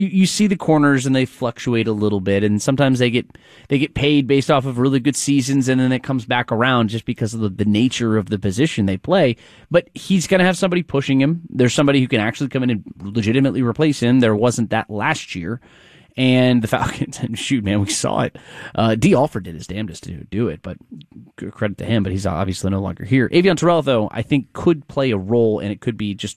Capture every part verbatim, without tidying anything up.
you, you see the corners and they fluctuate a little bit, and sometimes they get they get paid based off of really good seasons, and then it comes back around just because of the, the nature of the position they play. But he's going to have somebody pushing him. There's somebody who can actually come in and legitimately replace him. There wasn't that last year. And the Falcons, and shoot, man, we saw it. Uh, D. Alford did his damnedest to do it, but credit to him, but he's obviously no longer here. Avion Terrell, though, I think could play a role, and it could be just,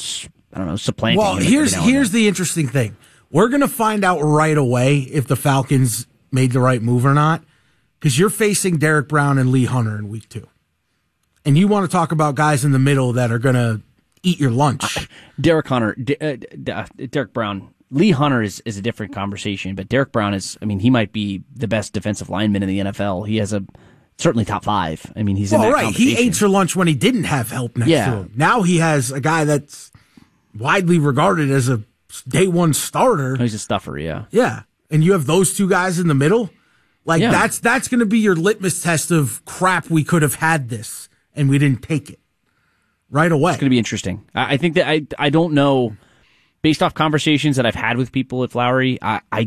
I don't know, supplanting Well, him here's every now here's and then. the interesting thing. We're going to find out right away if the Falcons made the right move or not, because you're facing Derek Brown and Lee Hunter in week two. And you want to talk about guys in the middle that are going to eat your lunch. Uh, Derek Hunter, D- uh, D- uh, Derek Brown, Lee Hunter is, is a different conversation, but Derek Brown is, I mean, he might be the best defensive lineman in the N F L. He has a, certainly top five. I mean, he's in well, that right. conversation. He ate your lunch when he didn't have help next Yeah. to him. Now he has a guy that's widely regarded as a day one starter. He's a stuffer, yeah. Yeah. And you have those two guys in the middle. Like, Yeah. that's that's going to be your litmus test of crap. We could have had this, and we didn't take it right away. It's going to be interesting. I, I think that I I don't know, based off conversations that I've had with people at Flowery, I, I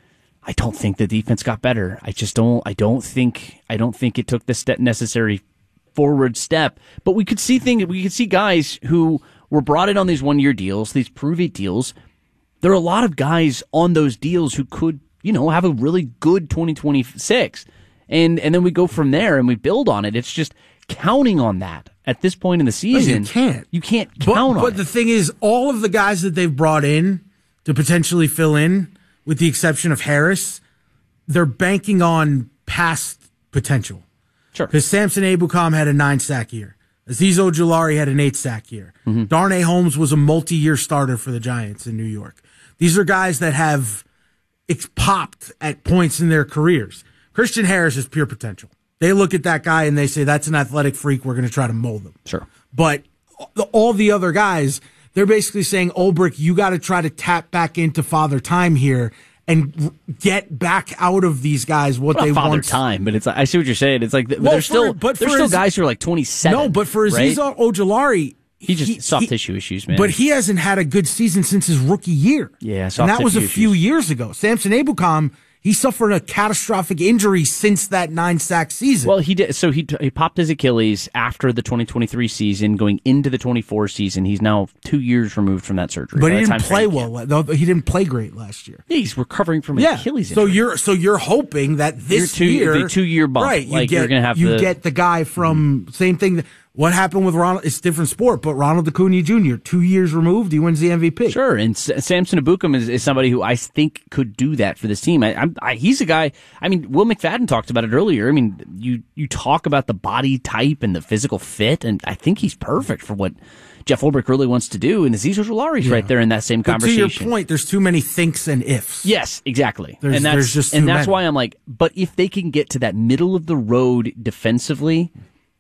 I don't think the defense got better. I just don't. I don't think. I don't think it took the step necessary forward step. But we could see things. We could see guys who were brought in on these one year deals, these prove it deals. There are a lot of guys on those deals who could, you know, have a really good twenty twenty-six, and and then we go from there and we build on it. It's just counting on that at this point in the season. No, you can't. You can't But, count on but it. the thing is, all of the guys that they've brought in to potentially fill in, with the exception of Harris, they're banking on past potential. Sure. Because Samson Ebukam had a nine-sack year. Azeez Ojulari had an eight-sack year. Mm-hmm. Darnay Holmes was a multi-year starter for the Giants in New York. These are guys that have ex- popped at points in their careers. Christian Harris is pure potential. They look at that guy and they say, that's an athletic freak. We're going to try to mold him. Sure. But all the other guys, they're basically saying, Ulbrich, you got to try to tap back into Father Time here and get back out of these guys what Not they father want. time, but it's like, I see what you're saying. It's like th- Well, there's for- still but there's for still his- guys who are like twenty-seven. No, but for right? Azeez Ojulari, he just he- soft he- tissue issues, man. But he hasn't had a good season since his rookie year. Yeah, soft and that was a tissue few issues. years ago. Samson Ebukam, he suffered a catastrophic injury since that nine-sack season. Well, he did. So he he popped his Achilles after the twenty twenty-three season, going into the twenty-four season. He's now two years removed from that surgery. but By he the didn't time play training well. camp. though. He didn't play great last year. Yeah, he's recovering from an Yeah. Achilles So injury. you're so you're hoping that this You're two- year, the two-year bump. right? You Like, get you're gonna have you the- get the guy from same thing. What happened with Ronald? It's a different sport, but Ronald Acuna Junior Two years removed, he wins the M V P. Sure, and S- Samson Ebukam is, is somebody who I think could do that for this team. I, I'm, I, he's a guy. I mean, Will McFadden talked about it earlier. I mean, you you talk about the body type and the physical fit, and I think he's perfect for what Jeff Ulbrich really wants to do. And Azeez Ojulari's Yeah. right there in that same But conversation. to your point, there's too many thinks and ifs. Yes, exactly. There's- and that's there's just and too that's many. why I'm like, but if they can get to that middle of the road defensively,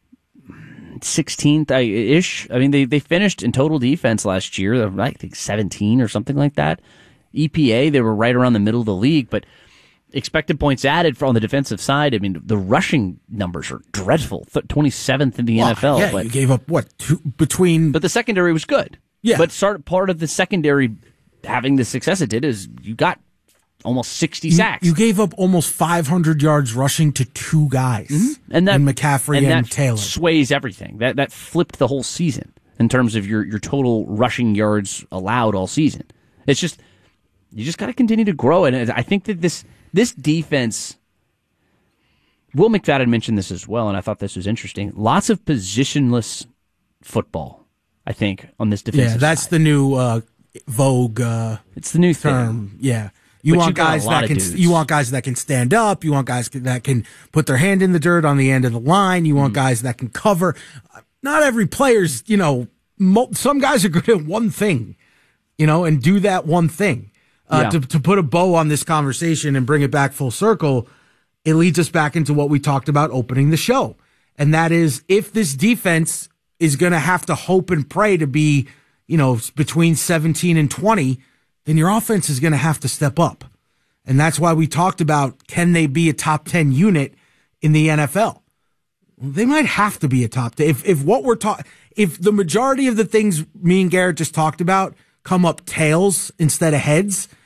sixteenth ish. I mean, they they finished in total defense last year, I think seventeen or something like that. E P A, they were right around the middle of the league, but expected points added for on the defensive side. I mean, the rushing numbers are dreadful, twenty-seventh in the Well, N F L. Yeah, but you gave up what two between. but the secondary was good. Yeah. But start, part of the secondary having the success it did is you got almost sixty sacks. You gave up almost five hundred yards rushing to two guys, and that in McCaffrey and, and that Taylor. sways everything. That that flipped the whole season in terms of your your total rushing yards allowed all season. It's just you just got to continue to grow it. And I think that this this defense. Will McFadden mentioned this as well, and I thought this was interesting. Lots of positionless football, I think, on this defensive Yeah, that's side. the new uh, Vogue uh, It's the new term. thing. Yeah. You But want you got a guys lot that of can dudes. you want guys that can stand up, you want guys that can put their hand in the dirt on the end of the line, you Mm. want guys that can cover. Not every player's, you know, mo- some guys are good at one thing, you know, and do that one thing. Uh, Yeah. to to put a bow on this conversation and bring it back full circle, it leads us back into what we talked about opening the show. And that is, if this defense is going to have to hope and pray to be, you know, between seventeen and twenty, then your offense is going to have to step up. And that's why we talked about, can they be a top ten unit in the N F L? Well, they might have to be a top ten. If, if what we're talking, if the majority of the things me and Garrett just talked about come up tails instead of heads,